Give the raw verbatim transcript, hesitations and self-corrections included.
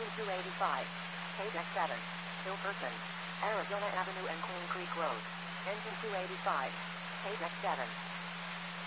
two eighty-five. Page X seven. Hilperson, Arizona Avenue and Queen Creek Road. Engine two eighty-five. Page X seven.